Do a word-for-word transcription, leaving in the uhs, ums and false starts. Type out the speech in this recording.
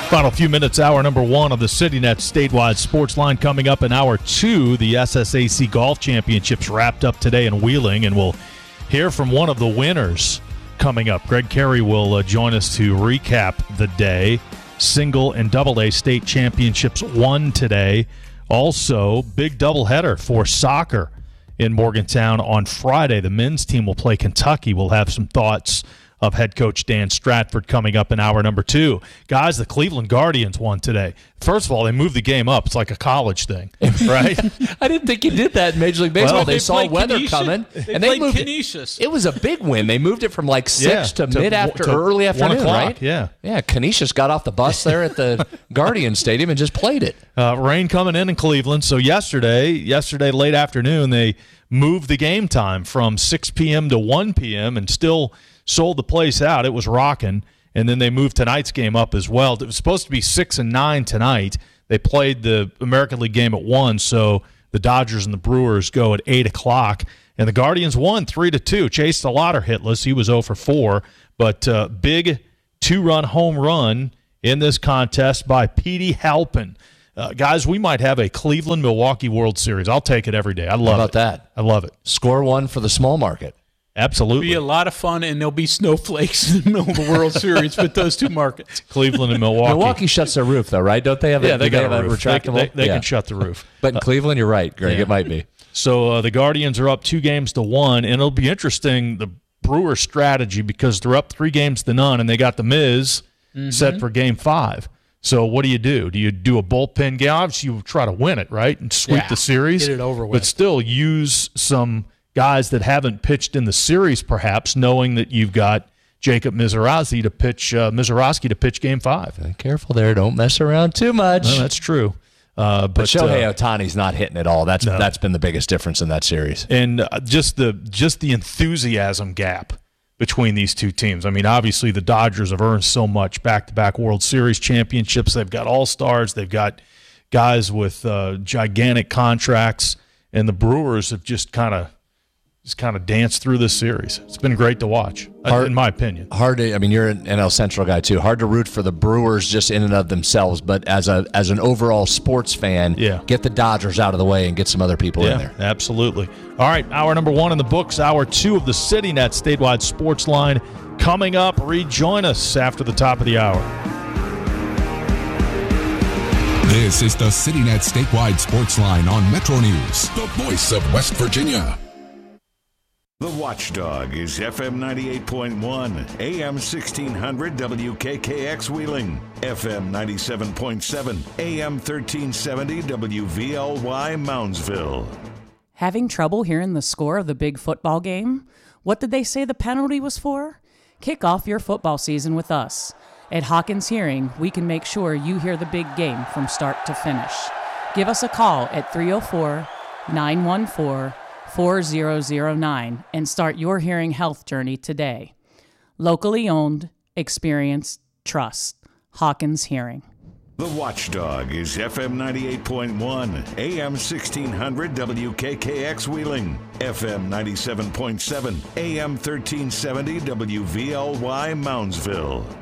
Final few minutes, hour number one of the CityNet statewide sports line. Coming up in hour two, the S S A C Golf Championships wrapped up today in Wheeling, and we'll hear from one of the winners coming up. Greg Carey will uh, join us to recap the day. Single and double A state championships won today. Also, big doubleheader for soccer in Morgantown on Friday. The men's team will play Kentucky. We'll have some thoughts of head coach Dan Stratford coming up in hour number two. Guys, the Cleveland Guardians won today. First of all, they moved the game up. It's like a college thing, right? I didn't think you did that in Major League Baseball. Well, they, they saw weather Canisius. coming, they and they moved Canisius. it. It was a big win. They moved it from like six Yeah, to, to mid after to early afternoon, one o'clock, right? yeah. Yeah, Canisius got off the bus there at the Guardian Stadium and just played it. Uh, rain coming in in Cleveland. So yesterday, yesterday late afternoon, they moved the game time from six p.m. to one p.m. and still sold the place out. It was rocking. And then they moved tonight's game up as well. It was supposed to be six and nine tonight. They played the American League game at one, so the Dodgers and the Brewers go at eight o'clock. And the Guardians won three to two. Chase DeLauder hitless. He was oh for four. But uh, big two-run home run in this contest by Petey Halpin. Uh, guys, we might have a Cleveland-Milwaukee World Series. I'll take it every day. I love it. How about that? I love it. Score one for the small market. Absolutely. It'll be a lot of fun, and there'll be snowflakes in the middle of the World Series with those two markets. Cleveland and Milwaukee. Milwaukee shuts their roof, though, right? Don't they have? Yeah, a, they do got have a roof. retractable. They, they, they yeah. can shut the roof. But in Cleveland, you're right, Greg. Yeah. It might be. So uh, the Guardians are up two games to one, and it'll be interesting, the Brewers' strategy, because they're up three games to none, and they got the Miz mm-hmm. set for game five. So what do you do? Do you do a bullpen game? Obviously, you try to win it, right, and sweep yeah, the series. Get it over with. But still use some guys that haven't pitched in the series, perhaps, knowing that you've got Jacob Mizrachi to pitch uh, Mizrachi to pitch game five. Be careful there. Don't mess around too much. No, that's true. Uh, but But Shohei uh, Ohtani's not hitting at all. That's no. that's been the biggest difference in that series. and uh, just the just the enthusiasm gap between these two teams. I mean, obviously the Dodgers have earned so much back-to-back World Series championships. They've got all-stars. They've got guys with uh, gigantic contracts, and the Brewers have just kind of just kind of danced through this series. It's been great to watch, Hard, in my opinion. Hard to, I mean, you're an N L Central guy too. Hard to root for the Brewers just in and of themselves, but as a as an overall sports fan, yeah. get the Dodgers out of the way and get some other people yeah, in there. Absolutely. All right, hour number one in the books, hour two of the CityNet statewide sports line coming up. Rejoin us after the top of the hour. This is the CityNet statewide sports line on Metro News, the voice of West Virginia. The Watchdog is F M ninety-eight point one, A M sixteen hundred W K K X Wheeling, F M ninety-seven point seven, A M thirteen seventy W V L Y Moundsville. Having trouble hearing the score of the big football game? What did they say the penalty was for? Kick off your football season with us. At Hawkins Hearing, we can make sure you hear the big game from start to finish. Give us a call at three oh four, nine one four, four oh oh nine and start your hearing health journey today. Locally owned, experienced, trust. Hawkins Hearing. The Watchdog is F M ninety-eight point one, A M sixteen hundred W K K X Wheeling, F M ninety-seven point seven, A M thirteen seventy W V L Y Moundsville.